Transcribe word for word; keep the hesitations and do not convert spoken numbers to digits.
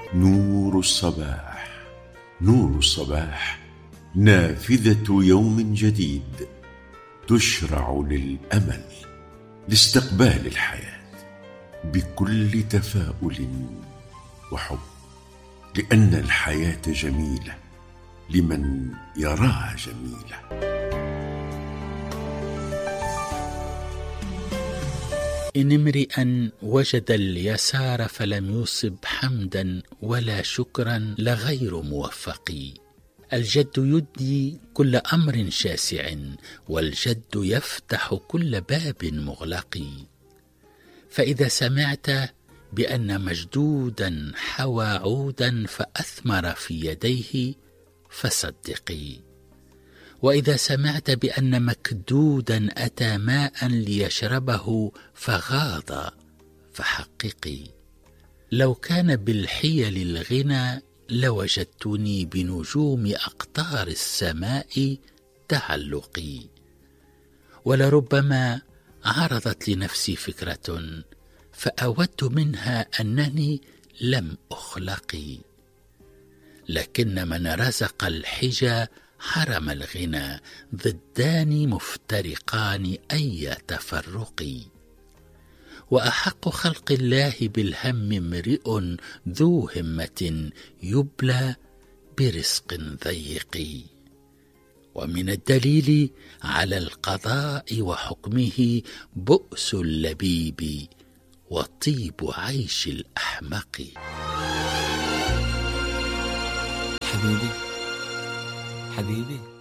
نور الصباح، نور الصباح نافذة يوم جديد تشرع للأمل لاستقبال الحياة بكل تفاؤل وحب، لأن الحياة جميلة لمن يراها جميلة. إن امرئا وجد اليسار فلم يصب حمدا ولا شكرا لغير موفق. الجد يدي كل أمر شاسع، والجد يفتح كل باب مغلق. فإذا سمعت بأن مجدودا حوى عودا فأثمر في يديه فصدقي، وإذا سمعت بأن مكدودا أتى ماء ليشربه فغاض فحققي. لو كان بالحيل الغنى لوجدتني بنجوم أقطار السماء تعلقي. ولربما عرضت لنفسي فكرة فأودت منها أنني لم أخلق، لكن من رزق الحجى حرم الغنى، ضدان مفترقان أي تفرق. وأحق خلق الله بالهم امرئ ذو همة يبلى برزق ضيق. ومن الدليل على القضاء وحكمه بؤس اللبيب وطيب عيش الأحمق. حبيبي حبيبي